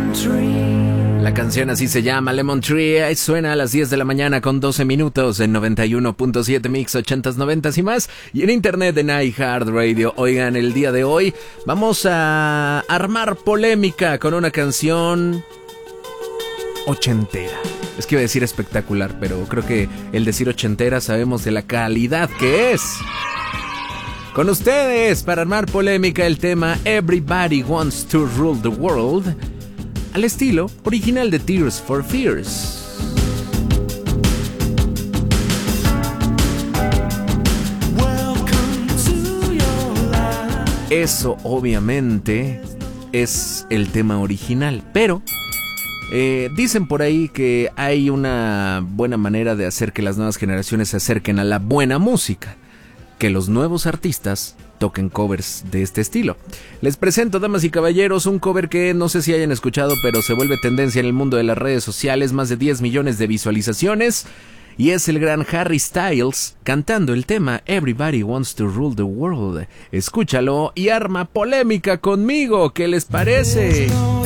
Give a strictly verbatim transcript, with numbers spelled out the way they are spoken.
La canción así se llama, Lemon Tree. Suena a las diez de la mañana con doce minutos en noventa y uno punto siete Mix ochentas, noventas y más. Y en internet en iHeartRadio. Oigan, el día de hoy vamos a armar polémica con una canción ochentera. Es que iba a decir espectacular, pero creo que el decir ochentera sabemos de la calidad que es. Con ustedes, para armar polémica, el tema Everybody Wants to Rule the World, al estilo original de Tears for Fears. Eso obviamente es el tema original, pero eh, dicen por ahí que hay una buena manera de hacer que las nuevas generaciones se acerquen a la buena música, que los nuevos artistas toquen covers de este estilo. Les presento, damas y caballeros, un cover que no sé si hayan escuchado, pero se vuelve tendencia en el mundo de las redes sociales, más de diez millones de visualizaciones, y es el gran Harry Styles cantando el tema Everybody Wants to Rule the World. Escúchalo y arma polémica conmigo, ¿qué les parece?